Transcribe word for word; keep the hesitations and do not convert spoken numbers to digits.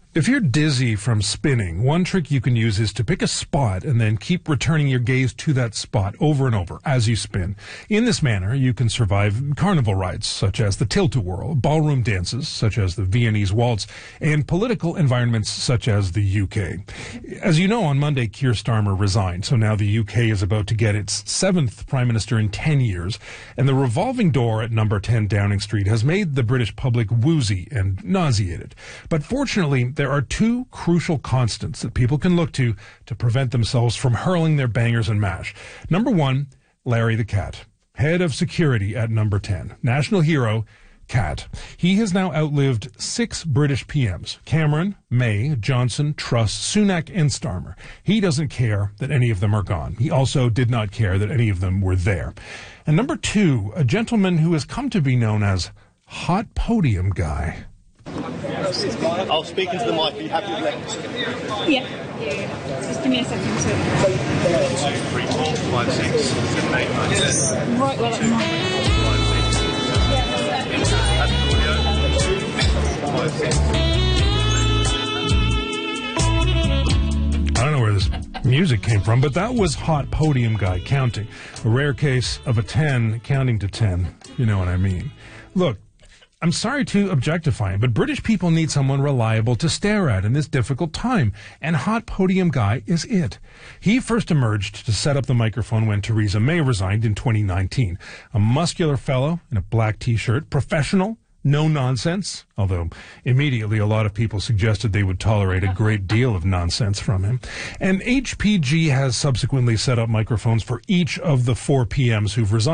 If you're dizzy from spinning, one trick you can use is to pick a spot and then keep returning your gaze to that spot over and over as you spin. In this manner, you can survive carnival rides such as the Tilt-A-Whirl, ballroom dances such as the Viennese Waltz, and political environments such as the U K. As you know, on Monday, Keir Starmer resigned, so now the U K is about to get its seventh Prime Minister in ten years, and the revolving door at number ten Downing Street has made the British public woozy and nauseated. But fortunately, there are two crucial constants that people can look to to prevent themselves from hurling their bangers and mash. Number one, Larry the Cat, head of security at number ten. National hero, Cat. He has now outlived six British P Ms, Cameron, May, Johnson, Truss, Sunak, and Starmer. He doesn't care that any of them are gone. He also did not care that any of them were there. And number two, a gentleman who has come to be known as Hot Podium Guy. I'll speak into the mic. Are you happy with that? Yeah. Just give me a second. So. One, two, three, four, five, six, seven, eight, nine, ten. Right, well, that's mine. Five, six. I don't know where this music came from, but that was Hot Podium Guy counting. A rare case of a ten counting to ten. You know what I mean. Look, I'm sorry to objectify him, but British people need someone reliable to stare at in this difficult time, and Hot Podium Guy is it. He first emerged to set up the microphone when Theresa May resigned in twenty nineteen. A muscular fellow in a black T-shirt, professional, no nonsense, although immediately a lot of people suggested they would tolerate a great deal of nonsense from him. And H P G has subsequently set up microphones for each of the four P Ms who've resigned.